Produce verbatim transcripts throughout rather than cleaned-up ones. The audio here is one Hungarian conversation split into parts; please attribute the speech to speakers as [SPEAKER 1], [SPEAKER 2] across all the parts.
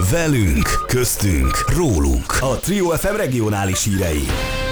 [SPEAKER 1] Velünk, köztünk, rólunk. A Trio ef em regionális hírei.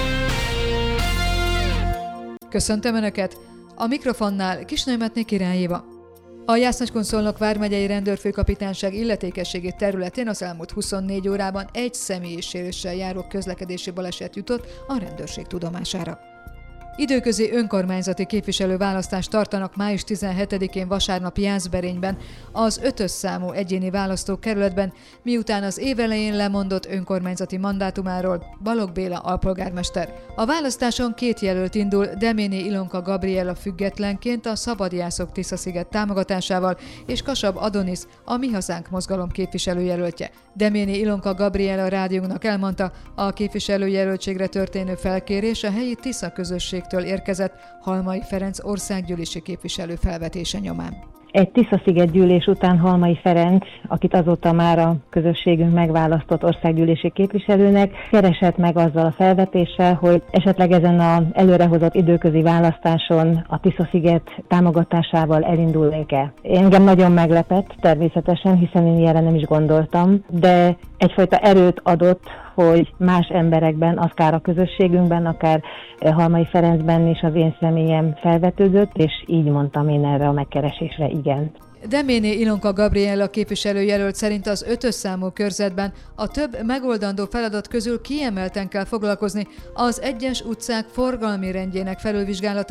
[SPEAKER 2] Köszöntöm Önöket! A mikrofonnál Kisnőmetné Király Éva. A Jász-Nagykun-Szolnok vármegyei rendőrfőkapitányság illetékességi területén az elmúlt huszonnégy órában egy személyi sérüléssel járó közlekedési baleset jutott a rendőrség tudomására. Időközi önkormányzati képviselőválasztást tartanak május tizenhetedikén vasárnap Jászberényben, az ötös számú egyéni választókerületben, miután az év elején lemondott önkormányzati mandátumáról Balogh Béla alpolgármester. A választáson két jelölt indul, Deméné Ilonka Gabriella függetlenként a Szabadjászok Tisza-sziget támogatásával, és Kasab Adonis, a Mi Hazánk mozgalom képviselőjelöltje. Deméné Ilonka Gabriella rádiónknak elmondta, a képviselőjelöltségre történő felkérés a helyi Tisza közösség érkezett Halmai Ferenc országgyűlési képviselő felvetése nyomán.
[SPEAKER 3] Egy Tisza-sziget gyűlés után Halmai Ferenc, akit azóta már a közösségünk megválasztott országgyűlési képviselőnek, keresett meg azzal a felvetéssel, hogy esetleg ezen az előrehozott időközi választáson a Tisza-sziget támogatásával elindulnék-e. Engem nagyon meglepett természetesen, hiszen én ilyenre nem is gondoltam, de egyfajta erőt adott, hogy más emberekben, akár a közösségünkben, akár Halmai Ferencben is az én személyem felvetődött, és így mondtam én erre a megkeresésre igen.
[SPEAKER 2] Deméné Ilonka Gabriella képviselőjelölt szerint az ötös számú körzetben a több megoldandó feladat közül kiemelten kell foglalkozni az egyes utcák forgalmi rendjének felülvizsgálatával,